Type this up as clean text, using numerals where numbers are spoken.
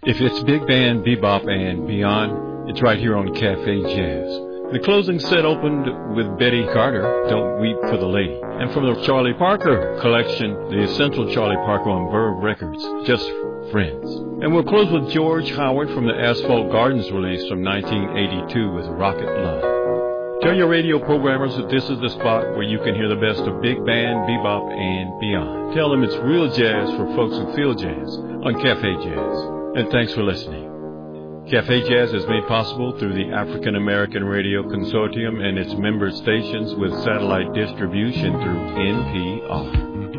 If it's big band, bebop, and beyond, it's right here on Cafe Jazz. The closing set opened with Betty Carter, Don't Weep for the Lady. And from the Charlie Parker collection, the essential Charlie Parker on Verve Records, Just Friends. And we'll close with George Howard from the Asphalt Gardens release from 1982 with Rocket Love. Tell your radio programmers that this is the spot where you can hear the best of big band, bebop, and beyond. Tell them it's real jazz for folks who feel jazz on Cafe Jazz. And thanks for listening. Cafe Jazz is made possible through the African American Radio Consortium and its member stations with satellite distribution through NPR.